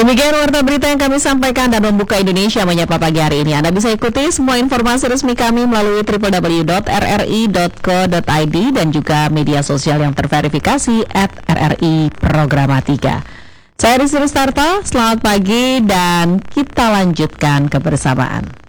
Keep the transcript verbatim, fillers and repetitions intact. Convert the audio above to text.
Demikian warta berita yang kami sampaikan dan membuka Indonesia Menyapa pagi hari ini. Anda bisa ikuti semua informasi resmi kami melalui w w w dot r r i dot co dot i d dan juga media sosial yang terverifikasi at r r i programatika. Saya Rizky Rustarto, selamat pagi dan kita lanjutkan kebersamaan.